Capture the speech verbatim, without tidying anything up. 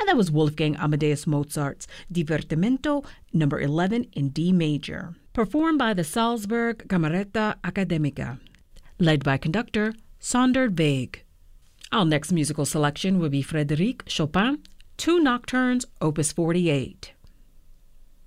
And that was Wolfgang Amadeus Mozart's Divertimento number eleven in D major, performed by the Salzburg Cameretta Academica, led by conductor Sonder Weg. Our next musical selection will be Frédéric Chopin, Two Nocturnes, Opus forty-eight.